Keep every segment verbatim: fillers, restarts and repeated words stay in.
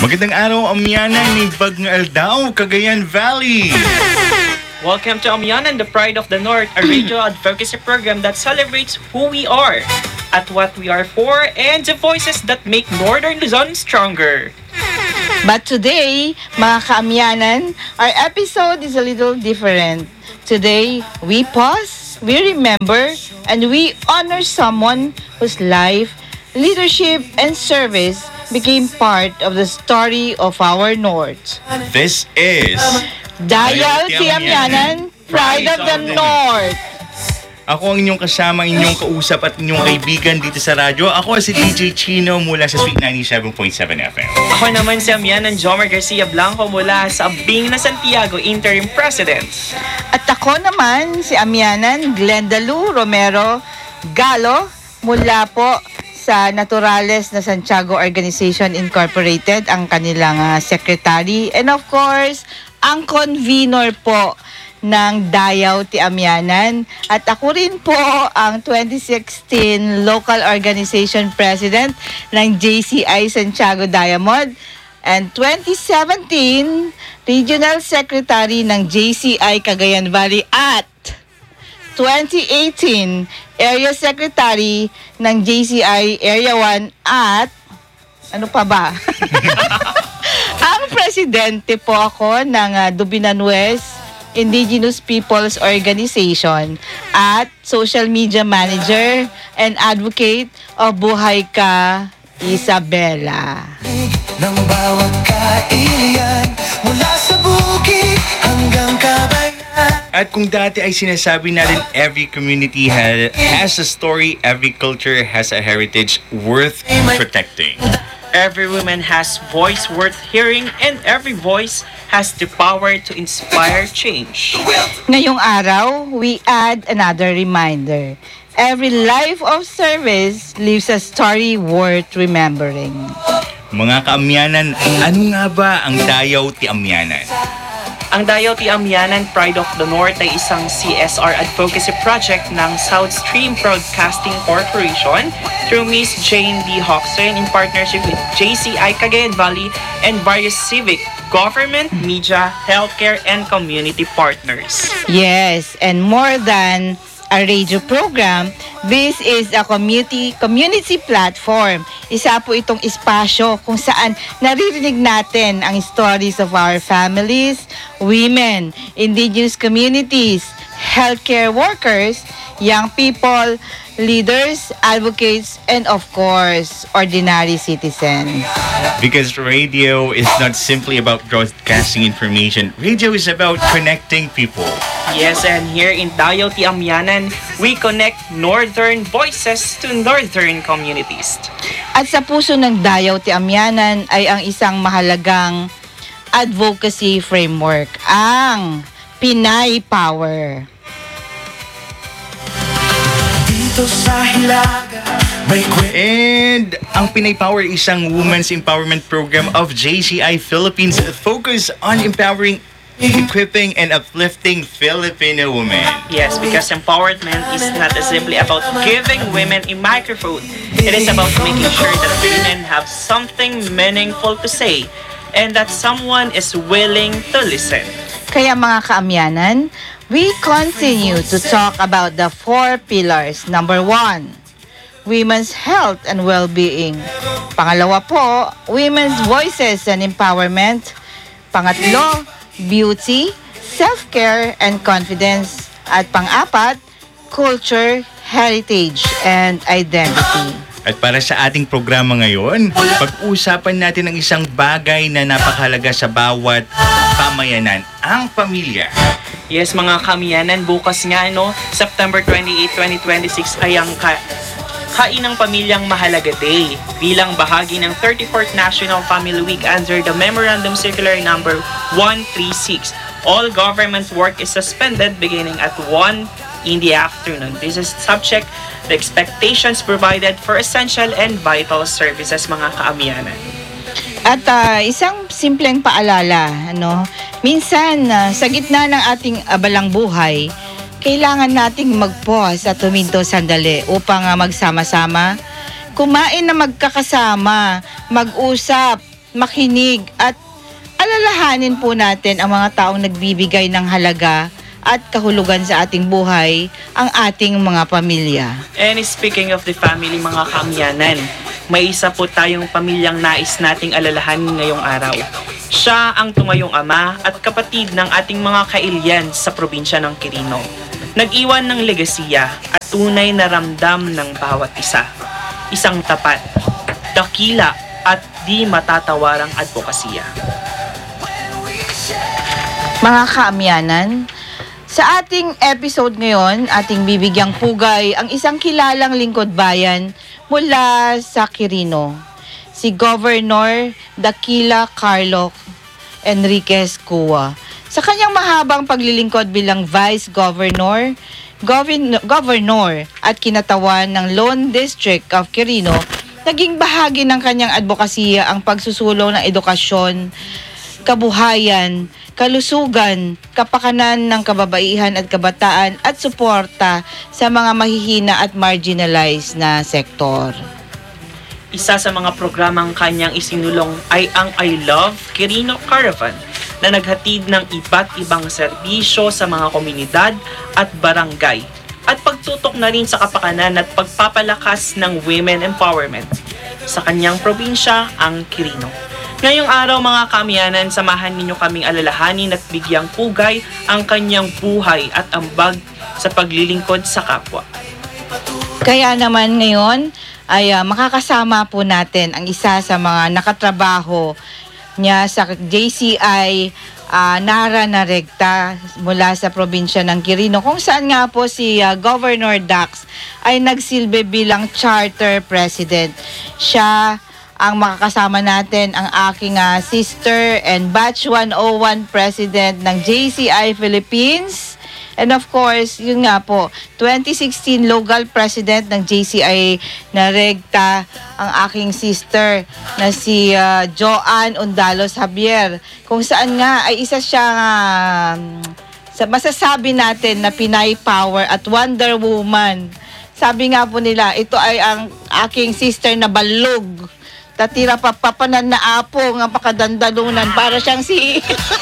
Magandang araw, Amyanan ni Bagong Aldao, Cagayan Valley. Welcome to Amyanan, the Pride of the North, a radio advocacy program that celebrates who we are, at what we are for, and the voices that make Northern Luzon stronger. But today, mga kaamyanan, our episode is a little different. Today, we pause, we remember, and we honor someone whose life, leadership, and service became part of the story of our North. This is Dayaw Ti Amyanan, Pride of the North. Ako ang inyong kasama, inyong kausap at inyong kaibigan dito sa radyo. Ako si D J Chino mula sa Sweet ninety-seven point seven F M. Ako naman si Amyanan Jomar Garcia Blanco mula sa Bing na Santiago, Interim President. At ako naman si Amyanan Glenda Lu Romero Galo mula po sa Naturales na Santiago Organization Incorporated, ang kanilang uh, secretary. And of course, ang convener po ng Dayaw Ti Amyanan. At ako rin po ang twenty sixteen Local Organization President ng J C I Santiago Diamond. And twenty seventeen Regional Secretary ng J C I Cagayan Valley at twenty eighteen Area Secretary ng J C I Area one at ano pa ba? Ang presidente po ako ng uh, Dubinan West Indigenous Peoples Organization at social media manager and advocate of Buhay Ka Isabela. Nang bawat kailian mula sa bukid hanggang kabayan. At kung dati ay sinasabi natin every community has, has a story, every culture has a heritage worth protecting. Every woman has voice worth hearing, and every voice has the power to inspire change. Ngayong araw, we add another reminder. Every life of service leaves a story worth remembering. Mga kaamyanan, ano nga ba ang Dayaw Ti Amyanan? Ang Dayaw Ti Amyanan Pride of the North ay isang C S R advocacy project ng South Stream Broadcasting Corporation through Miss Jane B. Hoxton in partnership with J C I Cagayan Valley and various civic, government, media, healthcare, and community partners. Yes, and more than a radio program, this is a community community platform. Isa po itong espasyo kung saan naririnig natin ang stories of our families, women, indigenous communities, healthcare workers, young people, leaders, advocates, and of course, ordinary citizens. Because radio is not simply about broadcasting information. Radio is about connecting people. Yes, and here in Dayaw Ti Amyanan, we connect northern voices to northern communities. At sa puso ng Dayaw Ti Amyanan ay ang isang mahalagang advocacy framework, ang Pinay Power. Dito sa Hilaga may kwento. And ang Pinay Power, isang women's empowerment program of J C I Philippines focus on empowering, equipping, and uplifting Filipino women. Yes, because empowerment is not simply about giving women a microphone. It is about making sure that women have something meaningful to say and that someone is willing to listen. Kaya mga kaamyanan, we continue to talk about the four pillars. Number one, women's health and well-being. Pangalawa po, women's voices and empowerment. Pangatlo, beauty, self-care, and confidence. At pang-apat, culture, heritage, and identity. At para sa ating programa ngayon, pag-usapan natin ang isang bagay na napakahalaga sa bawat pamayanan, ang pamilya. Yes, mga kamyanan, bukas nga, no, September twenty-eighth, twenty twenty-six ay ang ka- Kainang Pamilyang Mahalaga Day bilang bahagi ng thirty-fourth National Family Week under the Memorandum Circular Number one thirty-six. All government work is suspended beginning at one in the afternoon. This is subject the expectations provided for essential and vital services, mga kaamyanan. At uh, isang simpleng paalala, ano, minsan uh, sa gitna ng ating abalang buhay, kailangan nating mag-pause at huminto sandali upang uh, magsama-sama, kumain na magkakasama, mag-usap, makinig at alalahanin po natin ang mga taong nagbibigay ng halaga at kahulugan sa ating buhay, ang ating mga pamilya. And speaking of the family, mga kaamyanan, may isa po tayong pamilyang nais nating alalahanin ngayong araw. Siya ang tumayong ama at kapatid ng ating mga kailyan sa probinsya ng Quirino. Nag-iwan ng legasiya at tunay na ramdam ng bawat isa. Isang tapat, dakila at di matatawarang advokasya. Mga kaamyanan, sa ating episode ngayon, ating bibigyang pugay ang isang kilalang lingkod bayan mula sa Quirino, si Governor Dakila Carlo Enriquez Cua. Sa kanyang mahabang paglilingkod bilang Vice Governor, Governor, Governor at kinatawan ng Lone District of Quirino, naging bahagi ng kanyang advokasya ang pagsusulong ng edukasyon, kabuhayan, kalusugan, kapakanan ng kababaihan at kabataan at suporta sa mga mahihina at marginalized na sektor. Isa sa mga programang kanyang isinulong ay ang I Love Quirino Caravan na naghatid ng iba't ibang serbisyo sa mga komunidad at barangay at pagtutok na rin sa kapakanan at pagpapalakas ng women empowerment sa kanyang probinsya, ang Quirino. Ngayong araw mga kaamyanan, samahan ninyo kaming alalahanin at bigyang pugay ang kanyang buhay at ambag sa paglilingkod sa kapwa. Kaya naman ngayon ay uh, makakasama po natin ang isa sa mga nakatrabaho niya sa J C I uh, Nara Naregta mula sa probinsya ng Quirino, kung saan nga po si uh, Governor Dax ay nagsilbi bilang Charter President. Siya ang makakasama natin, ang aking uh, sister and Batch one oh one President ng J C I Philippines. And of course, yun nga po, twenty sixteen local President ng J C I Naregta, ang aking sister na si uh, Joanne Undalos Javier. Kung saan nga ay isa siyang uh, sa masasabi natin na Pinay Power at Wonder Woman. Sabi nga po nila, ito ay ang aking sister na balog. Tatira papapanan na apo nga pakadandalunan para siyang si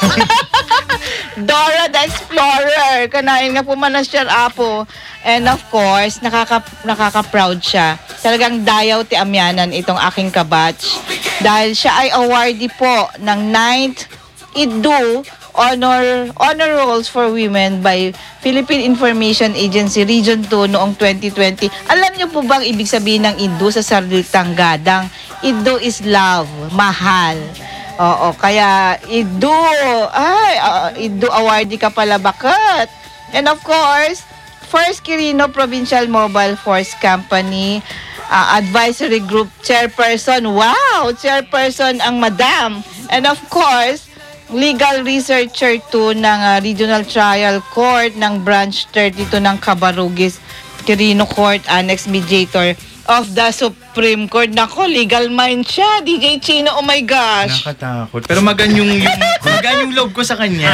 Dora the Explorer. Kanain nga po man na siya apo. And of course, nakaka, nakaka-proud siya. Talagang dayaw ti amyanan itong aking kabatch. Dahil siya ay awardee po ng ninth I D U Honor Honor Rolls for Women by Philippine Information Agency Region two noong twenty twenty. Alam niyo po bang ibig sabihin ng I D U sa salitang gadang? I D U is love, mahal. Oo, kaya I D U, ay, uh, I D U awardee ka pala, bakit? And of course, First Quirino Provincial Mobile Force Company uh, Advisory Group Chairperson. Wow! Chairperson ang madam. And of course, Legal Researcher two ng uh, Regional Trial Court ng Branch thirty-two ng Cabarugis Quirino Court Annex Mediator of the Supreme Court. Nako, legal mind siya. D J Chino, oh my gosh. Nakatakot. Pero magan yung, yung, magan yung loob ko sa kanya.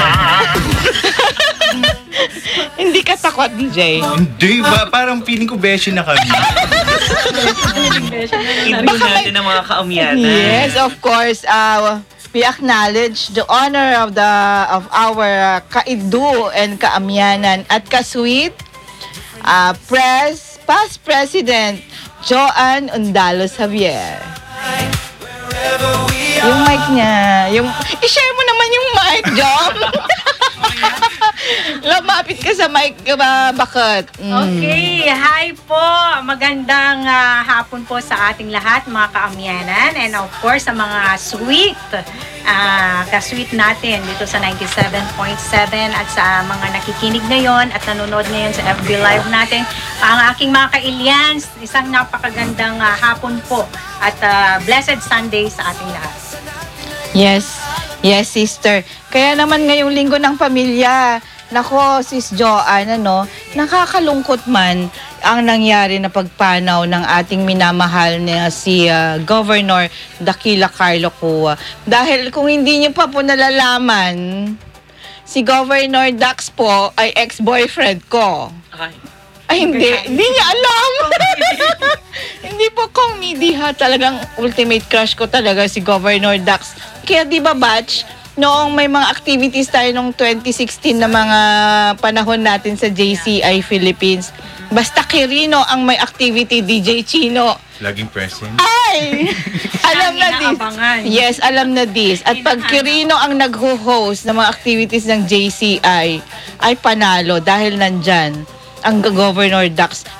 Hindi ka takot, D J? Hindi ba? Parang feeling ko beshi na kami. Interview natin ang mga kaamyanan. Yes, of course. Uh, we acknowledge the honor of the of our uh, ka-I D U and kaamyanan at ka-sweet uh, press past President Joanne Undalos Javier. Yung mic niya, yung i-share mo naman yung mic, Jom. Lumapit ka sa mic, ba, bakit? Mm. Okay, hi po. Magandang uh, hapon po sa ating lahat, mga kaamyanan. And of course, sa mga sweet, uh, ka-sweet natin dito sa ninety-seven point seven at sa mga nakikinig ngayon at nanonood ngayon sa F B Live natin. Ang aking mga ka-Ilians, isang napakagandang uh, hapon po at uh, blessed Sunday sa ating lahat. Yes, yes, sister. Kaya naman ngayong linggo ng pamilya, nako, sis Joanne, ano, nakakalungkot man ang nangyari na pagpanaw ng ating minamahal na si uh, Governor Dakila Carlo Cua. Dahil kung hindi niyo pa po nalalaman, si Governor Dax po ay ex-boyfriend ko. Ay. Ay, hindi. Hindi niya alam. Hindi po comedy ha. Talagang ultimate crush ko talaga si Governor Dax. Kaya di ba, Batch, noong may mga activities tayo noong twenty sixteen na mga panahon natin sa J C I Philippines, basta Quirino ang may activity, D J Chino. Laging present. Ay! Alam na this. Inaabangan. Yes, alam na this. At pag Quirino ang nag-host ng mga activities ng J C I, ay panalo dahil nandyan ang Governor Dax.